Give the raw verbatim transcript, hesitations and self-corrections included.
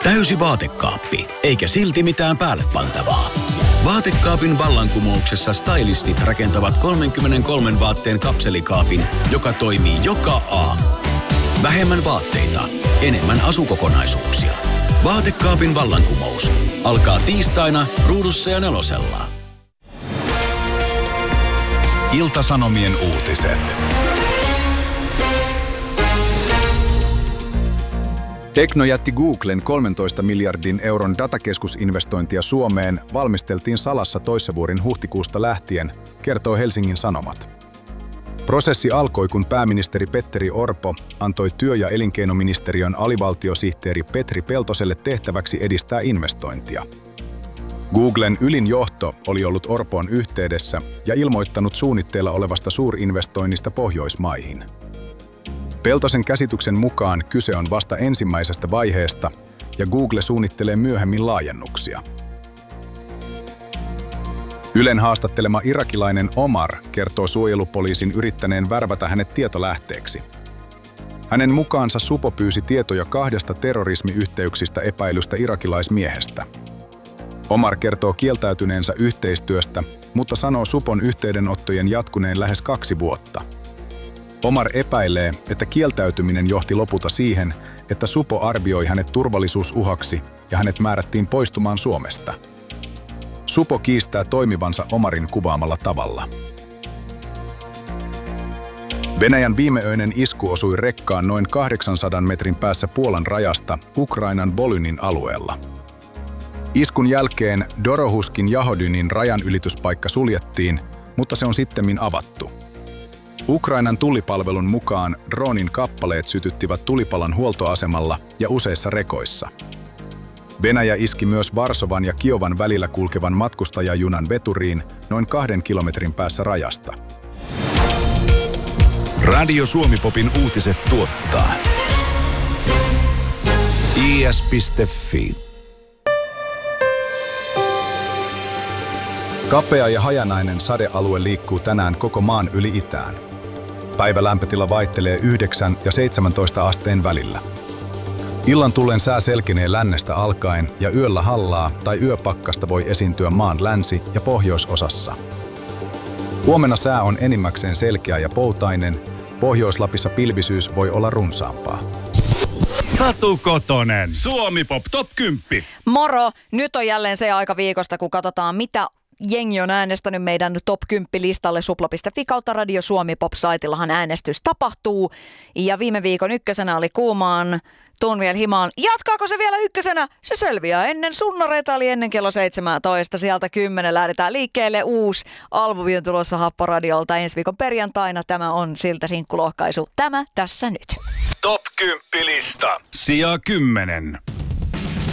Täysi vaatekaappi, eikä silti mitään päälle pantavaa. Vaatekaapin vallankumouksessa stylistit rakentavat kolmekymmentäkolme vaatteen kapselikaapin, joka toimii joka aamu. Vähemmän vaatteita, enemmän asukokonaisuuksia. Vaatekaapin vallankumous alkaa tiistaina Ruudussa ja Nelosella. Ilta-Sanomien uutiset. Teknojätti Googlen kolmentoista miljardin euron datakeskusinvestointia Suomeen valmisteltiin salassa toissavuoden huhtikuusta lähtien, kertoo Helsingin Sanomat. Prosessi alkoi, kun pääministeri Petteri Orpo antoi työ- ja elinkeinoministeriön alivaltiosihteeri Petri Peltoselle tehtäväksi edistää investointia. Googlen ylin johto oli ollut Orpoon yhteydessä ja ilmoittanut suunnitteilla olevasta suurinvestoinnista Pohjoismaihin. Peltosen käsityksen mukaan kyse on vasta ensimmäisestä vaiheesta ja Google suunnittelee myöhemmin laajennuksia. Ylen haastattelema irakilainen Omar kertoo suojelupoliisin yrittäneen värvätä hänet tietolähteeksi. Hänen mukaansa Supo pyysi tietoja kahdesta terrorismiyhteyksistä epäilystä irakilaismiehestä. Omar kertoo kieltäytyneensä yhteistyöstä, mutta sanoo Supon yhteydenottojen jatkuneen lähes kaksi vuotta. Omar epäilee, että kieltäytyminen johti lopulta siihen, että Supo arvioi hänet turvallisuusuhaksi ja hänet määrättiin poistumaan Suomesta. Supo kiistää toimivansa Omarin kuvaamalla tavalla. Venäjän viimeöinen isku osui rekkaan noin kahdeksansadan metrin päässä Puolan rajasta Ukrainan Volynin alueella. Iskun jälkeen Dorohuskin Jahodynin rajanylityspaikka suljettiin, mutta se on sittemmin avattu. Ukrainan tullipalvelun mukaan droonin kappaleet sytyttivät tulipalan huoltoasemalla ja useissa rekoissa. Venäjä iski myös Varsovan ja Kiovan välillä kulkevan matkustajajunan veturiin noin kahden kilometrin päässä rajasta. Radio Suomi-popin uutiset tuottaa i s piste f i. Kapea ja hajanainen sadealue liikkuu tänään koko maan yli itään. Päivä lämpötila vaihtelee yhdeksän ja seitsemäntoista asteen välillä. Illan tullen sää selkenee lännestä alkaen ja yöllä hallaa tai yöpakkasta voi esiintyä maan länsi- ja pohjoisosassa. Huomenna sää on enimmäkseen selkeä ja poutainen. Pohjois-Lapissa pilvisyys voi olla runsaampaa. Satu Kotonen, Suomi-pop top kymmenen. Moro! Nyt on jälleen se aika viikosta, kun katsotaan, mitä jengi on äänestänyt meidän top kymmenen listalle supla piste fi kautta Radio Suomi Pop-saitillahan äänestys tapahtuu. Ja viime viikon ykkösenä oli Kuumaan Tuun vielä himaan. Jatkaako se vielä ykkösenä? Se selviää ennen sunnareita, eli ennen kello seitsemäntoista. Sieltä kymmenen lähdetään liikkeelle. Uusi albumi on tulossa Happoradiolta ensi viikon perjantaina. Tämä on siltä sinkkulohkaisu. Tämä tässä nyt. Top kymmenen lista. Sija kymmenen.